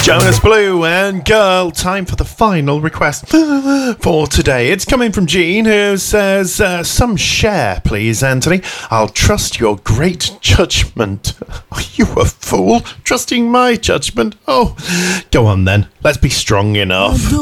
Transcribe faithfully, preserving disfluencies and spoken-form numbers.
Jonas Blue and Girl, time for the final request for today. It's coming from Jean, who says, uh, some share, please, Anthony. I'll trust your great judgment. Are you a fool? Trusting my judgment? Oh, go on then. Let's be strong enough.